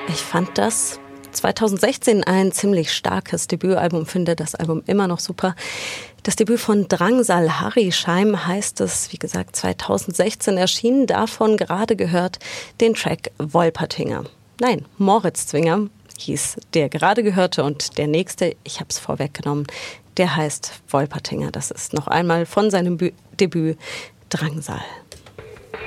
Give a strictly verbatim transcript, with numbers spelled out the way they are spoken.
Ich fand das zweitausendsechzehn ein ziemlich starkes Debütalbum, finde das Album immer noch super. Das Debüt von Drangsal Harry-Scheim heißt es, wie gesagt, zweitausendsechzehn erschienen, davon gerade gehört den Track Wolpertinger. Nein, Moritz Zwinger hieß der gerade gehörte und der nächste, ich habe es vorweggenommen, der heißt Wolpertinger. Das ist noch einmal von seinem Bü- Debüt Drangsal.